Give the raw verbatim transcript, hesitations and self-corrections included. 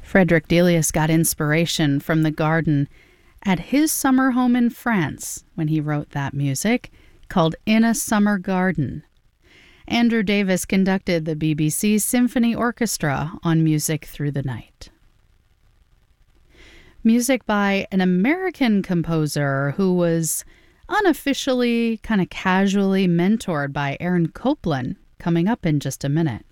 Frederick Delius got inspiration from the garden at his summer home in France when he wrote that music, called In a Summer Garden. Andrew Davis conducted the B B C Symphony Orchestra on Music Through the Night. Music by an American composer who was unofficially, kind of casually mentored by Aaron Copland, coming up in just a minute.